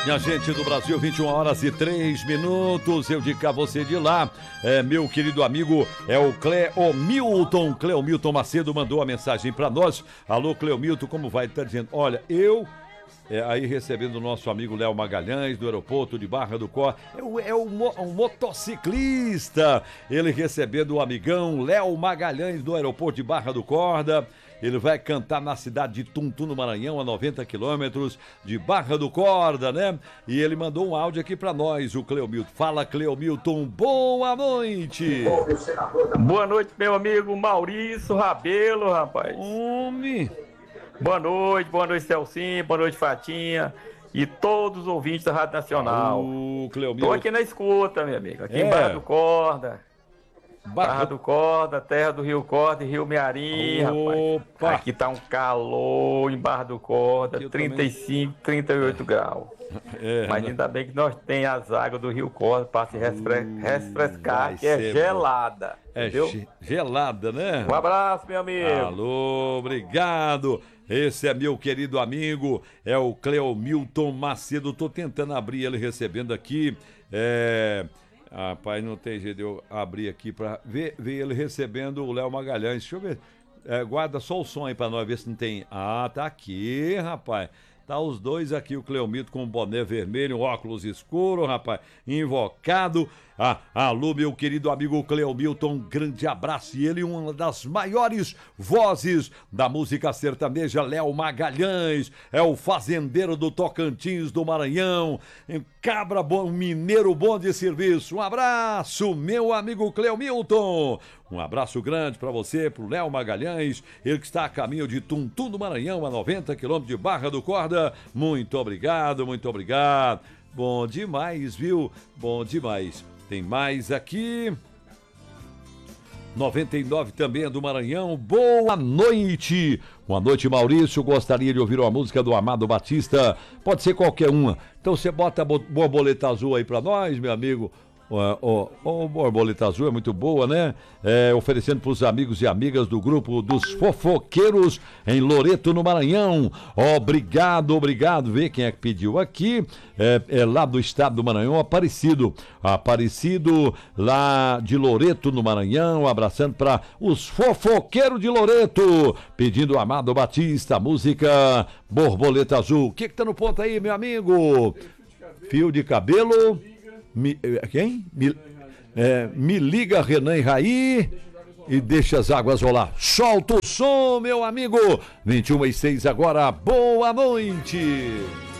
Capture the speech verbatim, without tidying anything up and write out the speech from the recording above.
Minha gente do Brasil, vinte e uma horas e três minutos, eu digo a você de lá, é, meu querido amigo, é o Cleomilton, Cleomilton Macedo mandou a mensagem para nós. Alô, Cleomilton, como vai? Tá dizendo, olha, eu... É, aí recebendo o nosso amigo Léo Magalhães do aeroporto de Barra do Corda, é, o, é o, um motociclista, ele recebendo o amigão Léo Magalhães do aeroporto de Barra do Corda. Ele vai cantar na cidade de Tuntum, no Maranhão, a noventa quilômetros de Barra do Corda, né? E ele mandou um áudio aqui pra nós, o Cleomilton. Fala, Cleomilton, boa noite! Boa noite, meu amigo Maurício Rabelo, rapaz. Homem! Boa noite, boa noite, Celcinho, boa noite, Fatinha e todos os ouvintes da Rádio Nacional. O Cleomilton. Tô aqui na escuta, meu amigo, aqui é. em Barra do Corda. Barra... Barra do Corda, terra do Rio Corda e Rio Mearim, Opa. rapaz. Aqui tá um calor em Barra do Corda, Eu trinta e cinco, também. trinta e oito é. graus. É, Mas né? ainda bem que nós tem as águas do Rio Corda para se refre... uh, refrescar, que é gelada. É entendeu? Gelada, né? Um abraço, meu amigo. Alô, obrigado. Esse é meu querido amigo, é o Cleomilton Macedo. Tô tentando abrir ele recebendo aqui. É... Rapaz, não tem jeito de eu abrir aqui pra ver, ver ele recebendo o Léo Magalhães. Deixa eu ver. É, guarda só o som aí pra nós ver se não tem. Ah, tá aqui, rapaz. Tá os dois aqui, o Cleomilton com o boné vermelho, óculos escuro, rapaz, invocado. Ah, alô, meu querido amigo Cleomilton, um grande abraço. E ele, uma das maiores vozes da música sertaneja, Léo Magalhães, é o fazendeiro do Tocantins, do Maranhão, um cabra bom, um mineiro bom de serviço. Um abraço, meu amigo Cleomilton. Um abraço grande para você, pro Léo Magalhães, ele que está a caminho de Tuntum do Maranhão, a noventa quilômetros de Barra do Corda. Muito obrigado, muito obrigado. Bom demais, viu? Bom demais. Tem mais aqui. noventa e nove também é do Maranhão. Boa noite. Boa noite, Maurício. Gostaria de ouvir uma música do Amado Batista. Pode ser qualquer uma. Então você bota a borboleta azul aí pra nós, meu amigo. O, o, o Borboleta Azul é muito boa, né? É, oferecendo para os amigos e amigas do grupo dos fofoqueiros em Loreto, no Maranhão. Obrigado, obrigado. Vê quem é que pediu aqui. É, é lá do estado do Maranhão, Aparecido. Aparecido lá de Loreto, no Maranhão. Abraçando para os fofoqueiros de Loreto. Pedindo o Amado Batista, a música Borboleta Azul. O que que tá no ponto aí, meu amigo? Fio de cabelo. Me, quem? Me, é, me liga, Renan e Raí, e deixa as águas rolar. Solta o som, meu amigo. vinte e uma e seis agora, boa noite.